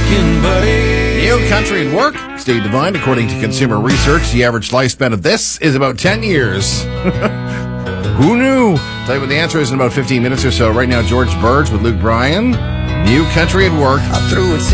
working, buddy. New Country and Work, Steve Devine. According to consumer research, the average lifespan of this is about 10 years. Who knew? Tell you what the answer is in about 15 minutes or so. Right now, George Burge with Luke Bryan. New Country and Work. I threw it